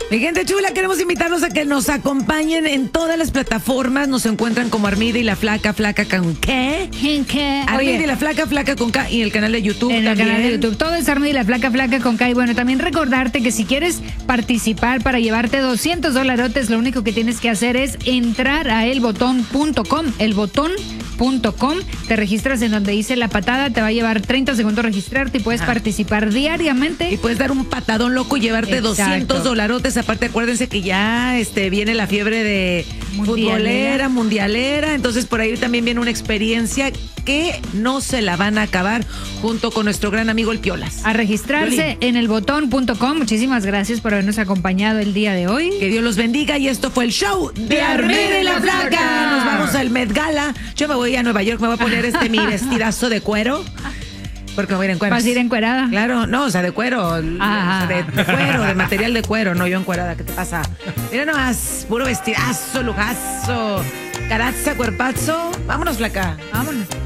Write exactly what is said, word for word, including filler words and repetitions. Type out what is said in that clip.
Mi gente chula, queremos invitarlos a que nos acompañen en todas las plataformas. Nos encuentran como Armida y la Flaca, Flaca con qué. ¿Qué? Armida y la Flaca, Flaca con K. Y el canal de YouTube en también. el canal de YouTube. Todo es Armida y la Flaca, Flaca con K. Y bueno, también recordarte que si quieres participar para llevarte doscientos dolarotes, lo único que tienes que hacer es entrar a elbotón punto com. elbotón punto com. Te registras en donde dice la patada. Te va a llevar treinta segundos registrarte y puedes ah. participar diariamente. Y puedes dar un patadón loco y llevarte Exacto. doscientos dolarotes. Aparte, acuérdense que ya este, viene la fiebre de mundialera. futbolera, mundialera. Entonces, por ahí también viene una experiencia que no se la van a acabar junto con nuestro gran amigo el Piolas. A registrarse Violín. en elbotón punto com. Muchísimas gracias por habernos acompañado el día de hoy. Que Dios los bendiga. Y esto fue el show de Armida y la Flaca. Nos vamos al Met Gala. Yo me voy a Nueva York, me voy a poner este mi vestidazo de cuero. Porque me voy a ir en cuero. ¿Vas a ir encuerada? Claro, no, o sea, de cuero. Ah. O sea, de, de cuero, de material de cuero, no yo encuerada. ¿Qué te pasa? Mira nomás, puro vestidazo, lujazo, caraza, cuerpazo. Vámonos, Flaca. Vámonos.